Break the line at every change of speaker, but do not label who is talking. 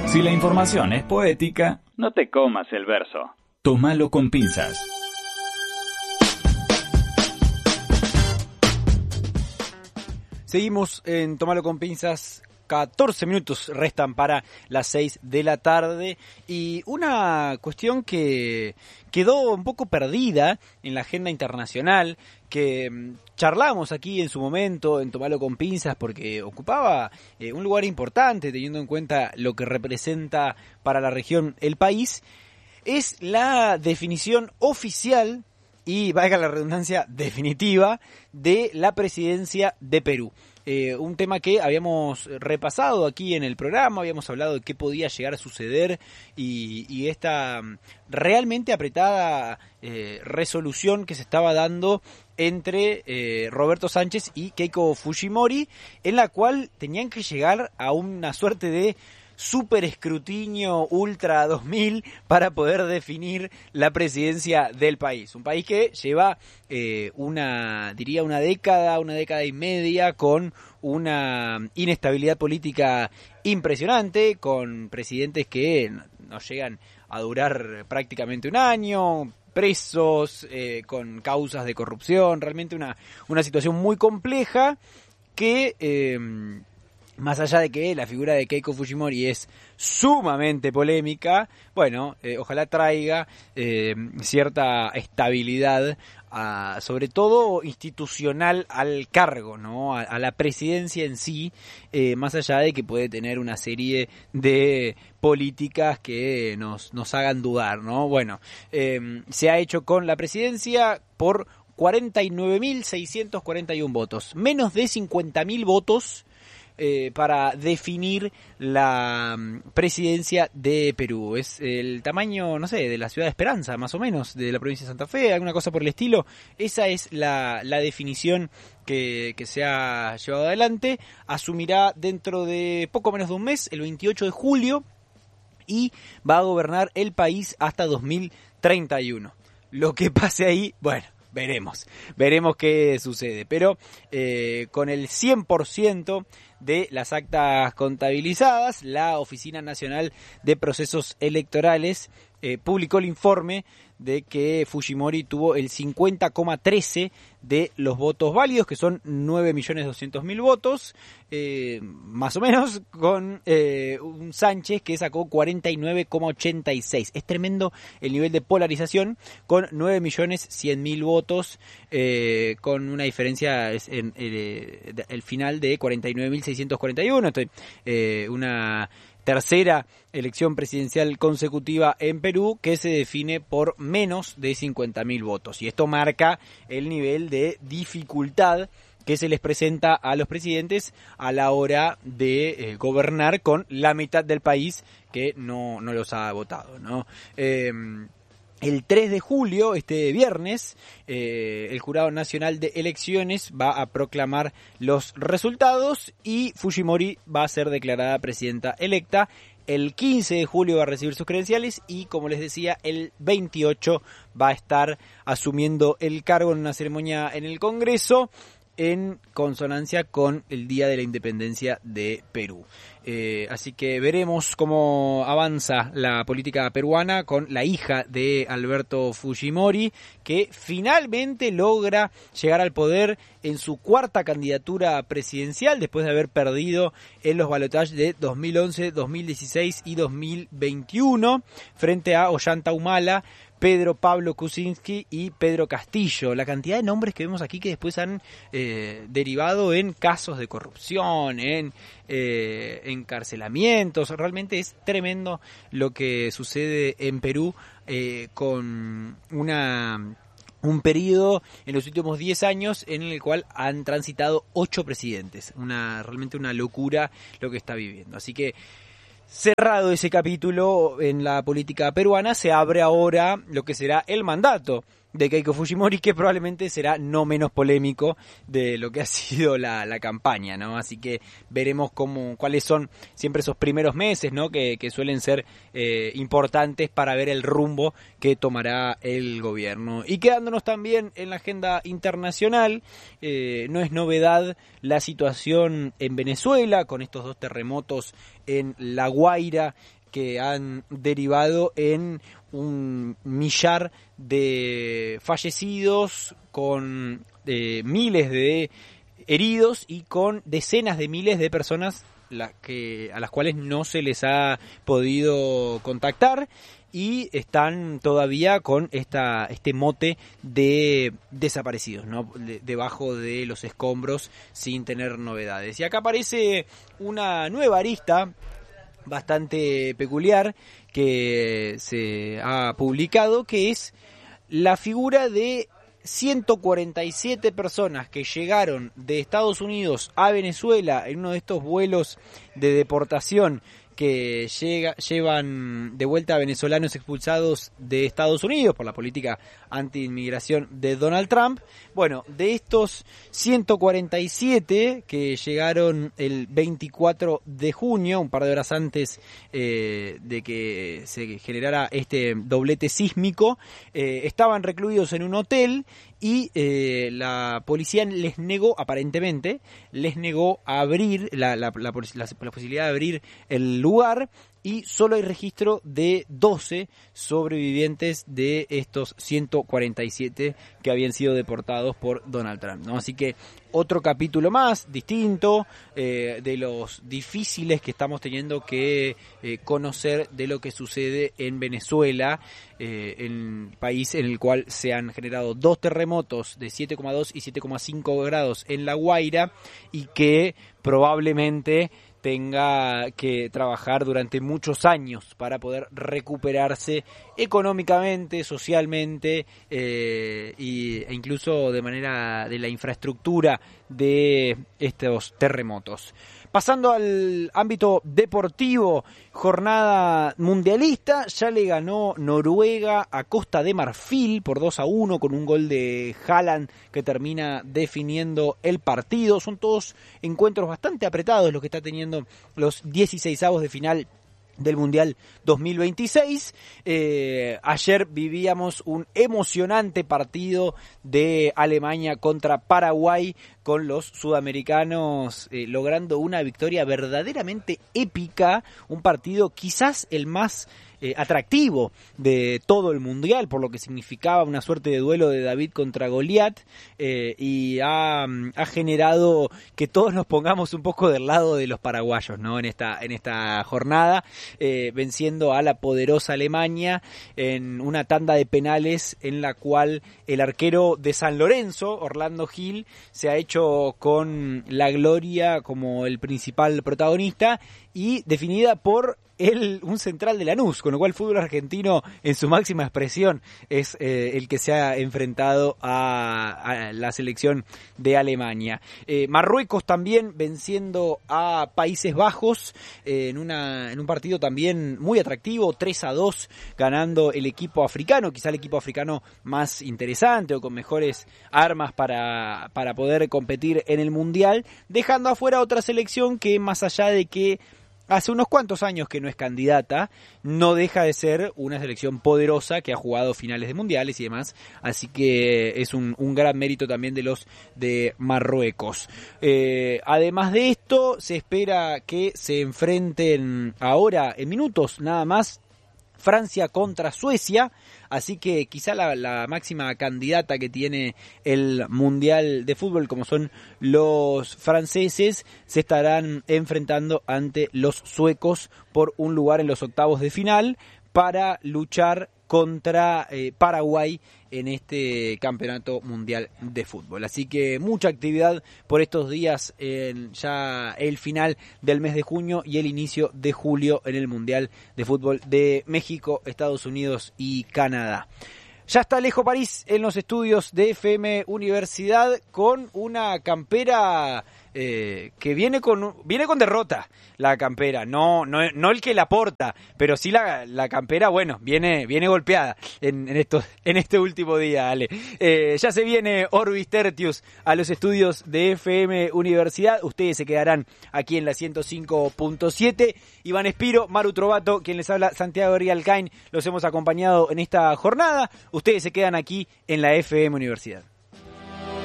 Si la información es poética,
no te comas el verso.
Tómalo con pinzas.
Seguimos en Tómalo con pinzas. 14 minutos restan para las 6 de la tarde y una cuestión que quedó un poco perdida en la agenda internacional, que charlamos aquí en su momento en Tómalo con pinzas porque ocupaba un lugar importante teniendo en cuenta lo que representa para la región el país, es la definición oficial y, valga la redundancia, definitiva de la presidencia de Perú. Un tema que habíamos repasado aquí en el programa, habíamos hablado de qué podía llegar a suceder y esta realmente apretada resolución que se estaba dando entre Roberto Sánchez y Keiko Fujimori, en la cual tenían que llegar a una suerte de super escrutinio ultra 2000 para poder definir la presidencia del país. Un país que lleva una década y media con una inestabilidad política impresionante, con presidentes que no llegan a durar prácticamente un año, presos, con causas de corrupción, realmente una situación muy compleja que más allá de que la figura de Keiko Fujimori es sumamente polémica, bueno, ojalá traiga cierta estabilidad, sobre todo institucional al cargo, ¿no? A la presidencia en sí, más allá de que puede tener una serie de políticas que nos hagan dudar, ¿no? Bueno, se ha hecho con la presidencia por 49.641 votos, menos de 50.000 votos para definir la presidencia de Perú. Es el tamaño, no sé, de la ciudad de Esperanza, más o menos, de la provincia de Santa Fe, alguna cosa por el estilo. Esa es la definición que se ha llevado adelante. Asumirá dentro de poco menos de un mes, el 28 de julio, y va a gobernar el país hasta 2031. Lo que pase ahí, bueno, veremos qué sucede, pero con el 100% de las actas contabilizadas, la Oficina Nacional de Procesos Electorales publicó el informe de que Fujimori tuvo el 50,13 de los votos válidos, que son 9.200.000 votos, más o menos, con un Sánchez que sacó 49,86. Es tremendo el nivel de polarización, con 9.100.000 votos, con una diferencia en el final de 49.641. Una tercera elección presidencial consecutiva en Perú que se define por menos de 50.000 votos. Y esto marca el nivel de dificultad que se les presenta a los presidentes a la hora de gobernar con la mitad del país que no los ha votado, ¿no? El 3 de julio, este viernes, el Jurado Nacional de Elecciones va a proclamar los resultados y Fujimori va a ser declarada presidenta electa. El 15 de julio va a recibir sus credenciales y, como les decía, el 28 va a estar asumiendo el cargo en una ceremonia en el Congreso, en consonancia con el Día de la Independencia de Perú. Así que veremos cómo avanza la política peruana con la hija de Alberto Fujimori, que finalmente logra llegar al poder en su cuarta candidatura presidencial, después de haber perdido en los balotajes de 2011, 2016 y 2021, frente a Ollanta Humala, Pedro Pablo Kuczynski y Pedro Castillo. La cantidad de nombres que vemos aquí que después han derivado en casos de corrupción, en encarcelamientos. Realmente es tremendo lo que sucede en Perú con un periodo en los últimos 10 años en el cual han transitado 8 presidentes. Realmente una locura lo que está viviendo. Así que, cerrado ese capítulo en la política peruana, se abre ahora lo que será el mandato de Keiko Fujimori, que probablemente será no menos polémico de lo que ha sido la campaña, ¿no? Así que veremos cuáles son siempre esos primeros meses, ¿no? Que suelen ser importantes para ver el rumbo que tomará el gobierno. Y quedándonos también en la agenda internacional, no es novedad la situación en Venezuela, con estos 2 terremotos en La Guaira que han derivado en un millar de fallecidos, con miles de heridos y con decenas de miles de personas a las cuales no se les ha podido contactar y están todavía con este mote de desaparecidos, ¿no? Debajo de los escombros sin tener novedades. Y acá aparece una nueva arista bastante peculiar que se ha publicado, que es la figura de 147 personas que llegaron de Estados Unidos a Venezuela en uno de estos vuelos de deportación que llevan de vuelta a venezolanos expulsados de Estados Unidos por la política anti-inmigración de Donald Trump. Bueno, de estos 147 que llegaron el 24 de junio, un par de horas antes de que se generara este doblete sísmico, estaban recluidos en un hotel y la policía aparentemente les negó abrir la posibilidad de abrir el lugar, y solo hay registro de 12 sobrevivientes de estos 147 que habían sido deportados por Donald Trump, ¿no? Así que otro capítulo más distinto de los difíciles que estamos teniendo que conocer de lo que sucede en Venezuela, el país en el cual se han generado 2 terremotos de 7,2 y 7,5 grados en La Guaira, y que probablemente tenga que trabajar durante muchos años para poder recuperarse económicamente, socialmente e incluso de manera de la infraestructura de estos terremotos. Pasando al ámbito deportivo, jornada mundialista, ya le ganó Noruega a Costa de Marfil por 2-1 con un gol de Haaland que termina definiendo el partido. Son todos encuentros bastante apretados los que está teniendo los 16avos de final del Mundial 2026. Ayer vivíamos un emocionante partido de Alemania contra Paraguay, con los sudamericanos logrando una victoria verdaderamente épica, un partido quizás el más atractivo de todo el Mundial, por lo que significaba una suerte de duelo de David contra Goliat, y ha generado que todos nos pongamos un poco del lado de los paraguayos, ¿no? En esta jornada, venciendo a la poderosa Alemania en una tanda de penales en la cual el arquero de San Lorenzo, Orlando Gil, se ha hecho con la gloria como el principal protagonista, y definida por un central de Lanús, con lo cual el fútbol argentino en su máxima expresión es el que se ha enfrentado a la selección de Alemania. Marruecos también venciendo a Países Bajos en un partido también muy atractivo, 3-2, ganando el equipo africano, quizá el equipo africano más interesante o con mejores armas para poder competir en el Mundial, dejando afuera otra selección que, más allá de que hace unos cuantos años que no es candidata, no deja de ser una selección poderosa que ha jugado finales de mundiales y demás, así que es un gran mérito también de los de Marruecos. Además de esto, se espera que se enfrenten ahora, en minutos nada más, Francia contra Suecia, así que quizá la máxima candidata que tiene el Mundial de Fútbol, como son los franceses, se estarán enfrentando ante los suecos por un lugar en los octavos de final para luchar contra Paraguay en este campeonato mundial de fútbol. Así que mucha actividad por estos días, en ya el final del mes de junio y el inicio de julio en el Mundial de Fútbol de México, Estados Unidos y Canadá. Ya está Alejo París en los estudios de FM Universidad con una campera que viene con derrota, la campera, no el que la porta, pero sí la campera, bueno, viene golpeada en este último día, Ale. Ya se viene Orbis Tertius a los estudios de FM Universidad. Ustedes se quedarán aquí en la 105.7. Iván Espiro, Maru Trovato, quien les habla, Santiago Rialcain, los hemos acompañado en esta jornada. Ustedes se quedan aquí en la FM Universidad.